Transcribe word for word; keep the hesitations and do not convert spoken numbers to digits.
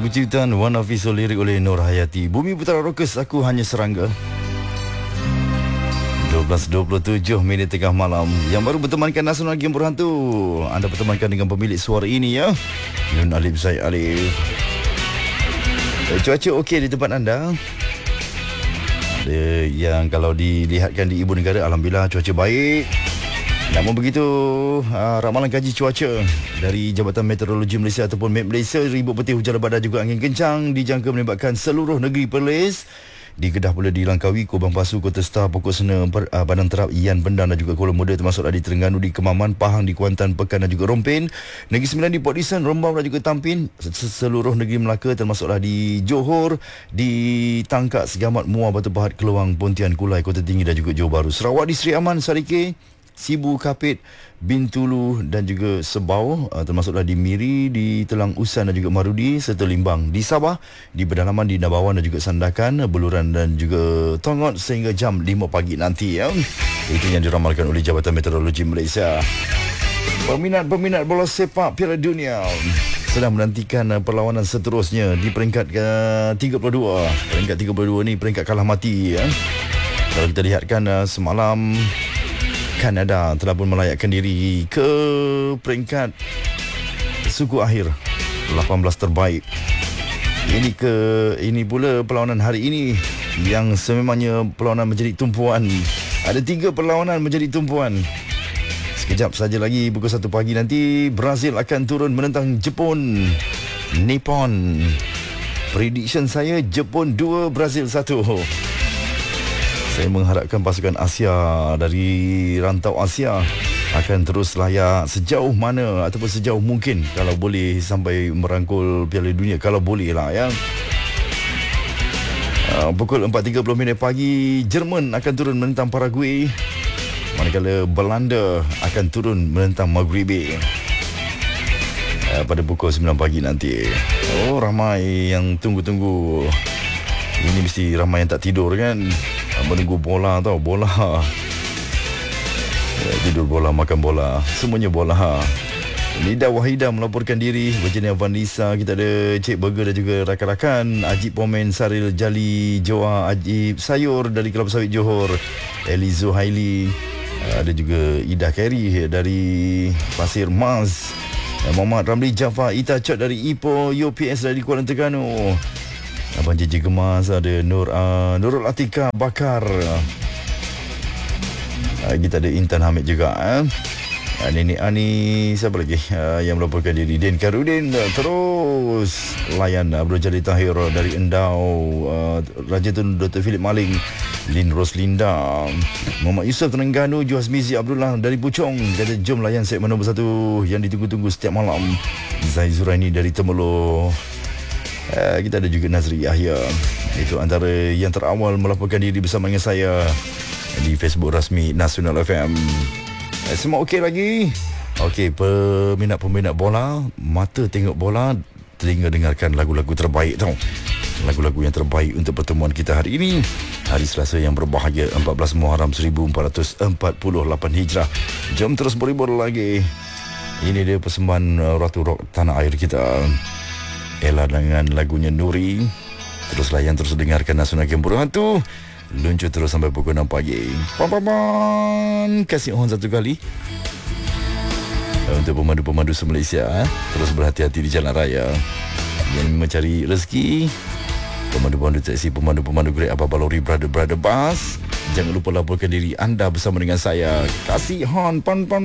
Lagu ciptaan One of His lirik oleh Nur Hayati. Bumi Putera Rockers, aku hanya serangga. dua belas dua puluh tujuh minit tengah malam. Yang baru bertemankan Nasional Game Berhantu, anda bertemankan dengan pemilik suara ini ya, Nun Alif Zaid Alif. eh, Cuaca okey di tempat anda? Ada yang kalau dilihatkan di ibu negara, alhamdulillah cuaca baik. Namun begitu, uh, ramalan kaji cuaca dari Jabatan Meteorologi Malaysia ataupun M E T Malaysia, ribut peti hujan lebat dan juga angin kencang dijangka menyebabkan seluruh negeri Perlis. Di Kedah pula di Langkawi, Kubang Pasu, Kota Star, Pokok Sena, uh, Bandang Terap, Ian, Bendang dan juga Kuala Muda, termasuklah di Terengganu, di Kemaman, Pahang, di Kuantan, Pekan dan juga Rompin. Negeri Sembilan di Port Dickson, Rembau dan juga Tampin. Seluruh negeri Melaka termasuklah di Johor, di Tangkak, Segamat, Muar, Batu Pahat, Keluang, Pontian, Kulai, Kota Tinggi dan juga Johor Bahru. Sarawak di Seri Aman, Sarike, Sibu, Kapit, Bintulu dan juga Sebau, uh, termasuklah di Miri, di Telang Usan dan juga Marudi, serta Limbang. Di Sabah, di Pedalaman, di Nabawan dan juga Sandakan, Beluran dan juga Tongot sehingga jam lima pagi nanti ya. Itu yang diramalkan oleh Jabatan Meteorologi Malaysia. Peminat-peminat bola sepak Piala Dunia sedang menantikan uh, perlawanan seterusnya di peringkat uh, tiga puluh dua. Peringkat tiga puluh dua ni peringkat kalah mati ya. Kalau kita lihatkan uh, semalam Kanada telah pun melayakkan diri ke peringkat suku akhir lapan belas terbaik. Ini ke ini pula perlawanan hari ini yang sememangnya perlawanan menjadi tumpuan. Ada tiga perlawanan menjadi tumpuan. Sekejap saja lagi pukul satu pagi nanti Brazil akan turun menentang Jepun. Nippon. Prediction saya Jepun dua, Brazil satu. Saya mengharapkan pasukan Asia dari rantau Asia akan terus layak sejauh mana ataupun sejauh mungkin, kalau boleh sampai merangkul Piala Dunia, kalau boleh lah ya. Uh, pukul empat tiga puluh minit pagi Jerman akan turun menentang Paraguay, manakala Belanda akan turun menentang Maghribi uh, pada pukul sembilan pagi nanti. Oh, ramai yang tunggu-tunggu. Ini mesti ramai yang tak tidur kan, menunggu bola tau, bola. Ya, tidur bola, makan bola, semuanya bola. Nida Wahida melaporkan diri, Virginia Van Lisa, kita ada Cik Burger dan juga rakan-rakan, Ajib Pomen, Saril Jali, Joa, Ajib Sayur dari Kelab Sawit Johor, Eli Zuhaili, ada juga Ida Carey dari Pasir Mas, Muhammad Ramli Jafar, Ita Chot dari Ipoh, U P S dari Kuala Terengganu, Abang Jiji Gemas, ada Nur uh, Nurul Atika Bakar, uh, kita ada Intan Hamid juga eh. uh, Nenek Ani, siapa lagi uh, yang melaporkan diri, Den Karudin, uh, terus layan Abdul Jalil Tahir dari Endau, uh, Raja Tun Doktor Philip Maling, Lin Roslinda, Muhammad Yusof Terengganu, Juhas Mizi Abdullah dari Puchong, jadi jom layan segmen nombor satu yang ditunggu-tunggu setiap malam, Zai Zuraini dari Temerloh. Uh, kita ada juga Nazri Yahya. Itu antara yang terawal melaporkan diri bersama dengan saya di Facebook rasmi Nasional F M. uh, Semua okey lagi? Okey, peminat-peminat bola, mata tengok bola, telinga dengarkan lagu-lagu terbaik tau. Lagu-lagu yang terbaik untuk pertemuan kita hari ini, hari Selasa yang berbahagia, empat belas Muharram seribu empat ratus empat puluh lapan Hijrah. Jom terus beribur lagi. Ini dia persembahan uh, Ratu Rock tanah air kita, Ella dengan lagunya Nuri. Terus layan, terus dengarkan Nasional Game Berhantu. Luncur terus sampai pukul enam pagi. Pam-pam-pam. Kasih ohon satu kali untuk pemandu-pemandu se-Malaysia, terus berhati-hati di jalan raya yang mencari rezeki. Pemandu-pemandu taksi, pemandu-pemandu Grab, Abang Lori, Brother-Brother Bus, jangan lupa laporkan diri anda bersama dengan saya. Kasih hon, pam-pam.